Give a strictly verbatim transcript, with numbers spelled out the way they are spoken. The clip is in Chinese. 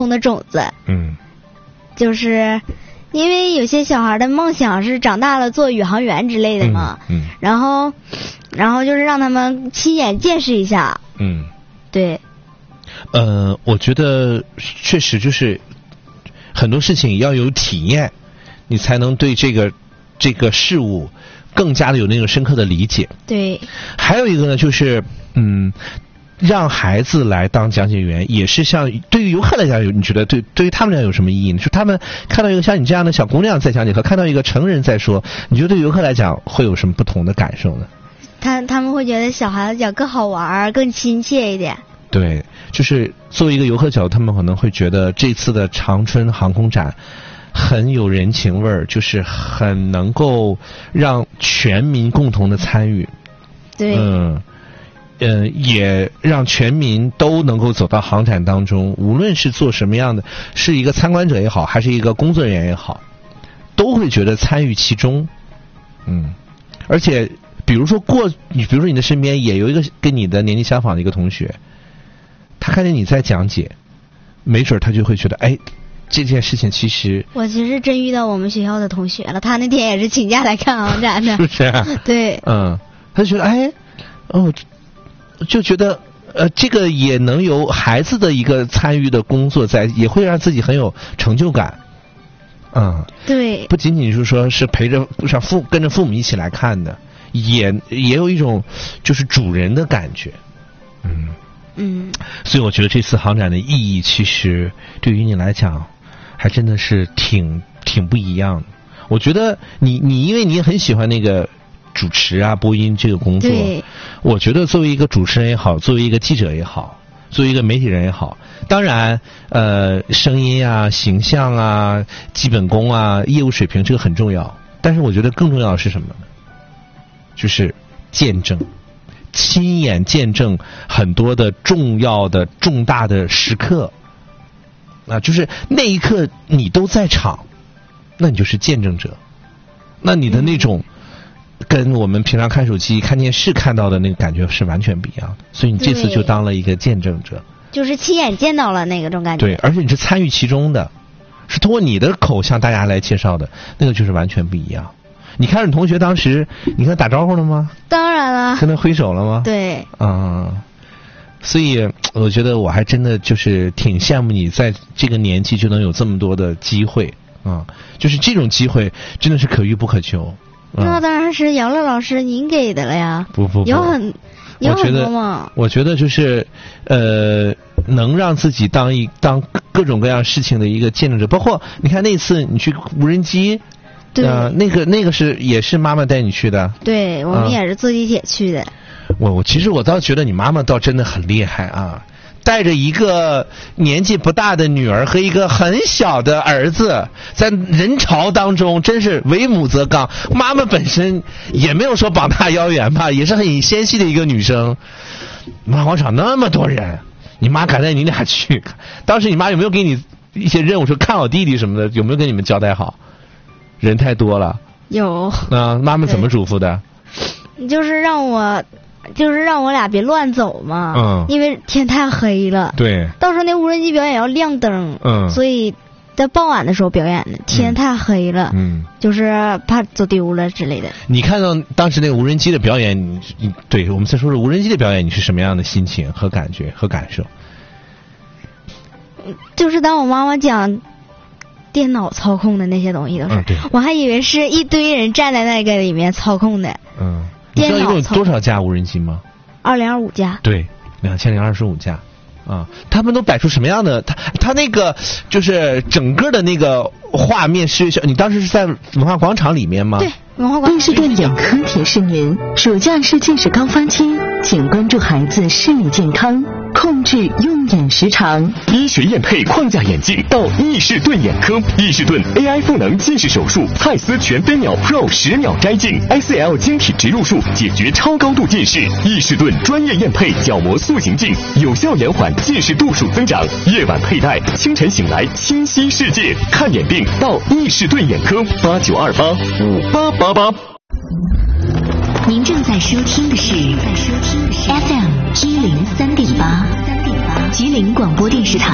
的种子。 嗯， 就是因为有些小孩的梦想是长大了做宇航员之类的嘛， 嗯，嗯然后然后就是让他们亲眼见识一下。 嗯， 对。 呃，我觉得确实就是很多事情要有体验，你才能对这个这个事物更加的有那个深刻的理解。 对。 还有一个呢，就是嗯。让孩子来当讲解员，也是像对于游客来讲，有你觉得对对于他们来讲有什么意义呢？就他们看到一个像你这样的小姑娘在讲解，和看到一个成人在说，你觉得对游客来讲会有什么不同的感受呢？ 他他们会觉得小孩子讲更好玩，更亲切一点。 对，就是作为一个游客角度，他们可能会觉得这次的长春航空展很有人情味儿，就是很能够让全民共同的参与。 对。 嗯。呃，也让全民都能够走到航展当中，无论是做什么样的，是一个参观者也好，还是一个工作人员也好，都会觉得参与其中。嗯，而且比如说过，你比如说你的身边也有一个跟你的年纪相仿的一个同学，他看见你在讲解，没准他就会觉得，哎，这件事情其实我其实真遇到我们学校的同学了，他那天也是请假来看航展的。 是不是啊？ 对。 嗯，他就觉得，哎，哦。就觉得呃，这个也能有孩子的一个参与的工作在，也会让自己很有成就感。嗯， 对。 不仅仅是说是陪着像父跟着父母一起来看的，也也有一种就是主人的感觉。嗯嗯。 所以我觉得这次航展的意义，其实对于你来讲，还真的是挺挺不一样的。我觉得你你因为你也很喜欢那个。主持啊，播音这个工作，我觉得作为一个主持人也好，作为一个记者也好，作为一个媒体人也好，当然，呃，声音啊、形象啊、基本功啊、业务水平这个很重要，但是我觉得更重要的是什么呢？就是见证，亲眼见证很多的重要的、重大的时刻，啊，就是那一刻你都在场，那你就是见证者，那你的那种。嗯跟我们平常看手机、看电视看到的那个感觉是完全不一样的，所以你这次就当了一个见证者， 就是亲眼见到了那个种感觉。 对，而且你是参与其中的，是通过你的口向大家来介绍的，那个就是完全不一样。你看你同学当时，你跟他打招呼了吗？ 当然了。 跟他挥手了吗？ 对。 嗯，所以我觉得我还真的就是挺羡慕你在这个年纪就能有这么多的机会啊、嗯，就是这种机会真的是可遇不可求。 那当然是姚乐老师您给的了呀。 不不不， 有很有很多嘛。 我觉得就是呃，能让自己当一当各种各样事情的一个见证者。包括你看那次你去无人机， 对， 呃，那个那个是也是妈妈带你去的。 对，我们也是坐地铁去的。 嗯、我我其实我倒觉得你妈妈倒真的很厉害啊。带着一个年纪不大的女儿和一个很小的儿子，在人潮当中，真是为母则刚。妈妈本身也没有说膀大腰圆吧，也是很纤细的一个女生。马广场那么多人，你妈敢带你俩去？当时你妈有没有给你一些任务，说看好弟弟什么的？有没有跟你们交代好？人太多了。 有。 啊，妈妈怎么嘱咐的？ 就是让我。就是让我俩别乱走嘛， 嗯， 因为天太黑了。 对， 到时候那无人机表演要亮灯， 嗯， 所以在傍晚的时候表演的，天太黑了， 嗯， 就是怕走丢了之类的。 你看到当时那个无人机的表演，你你对我们再说说无人机的表演，你是什么样的心情和感觉和感受？ 就是当我妈妈讲电脑操控的那些东西都是， 嗯、对， 我还以为是一堆人站在那个里面操控的， 嗯。你知道一共有多少架无人机吗？ 二零二五架。 对，两千零二十五架，啊，他们都摆出什么样的？他他那个就是整个的那个画面是，你当时是在文化广场里面吗？ 对，文化广场。 伊士顿眼科提示您：暑假是近视高发期，请关注孩子视力健康，控制用眼时长。 医学验配框架眼镜到伊士顿眼科，伊士顿 A I 赋能近视手术，蔡司全飞秒 Pro 十秒摘镜 ，S L 晶体植入术解决超高度近视。伊士顿专业验配角膜塑形镜，有效延缓近视度数增长。夜晚佩戴，清晨醒来清晰世界。看眼病到伊士顿眼科，八九二八五八八八。 您正在收听的是 F M 一零三点八，吉林广播电视台。